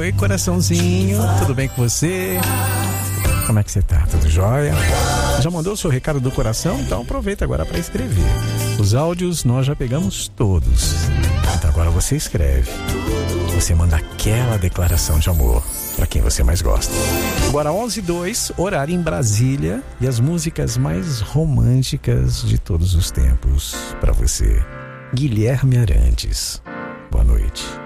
Oi, coraçãozinho, tudo bem com você? Como é que você tá? Tudo jóia? Já mandou o seu recado do coração? Então aproveita agora para escrever. Os áudios nós já pegamos todos. Então agora você escreve. Você manda aquela declaração de amor para quem você mais gosta. Agora 11h02, horário em Brasília, e as músicas mais românticas de todos os tempos para você. Guilherme Arantes. Boa noite.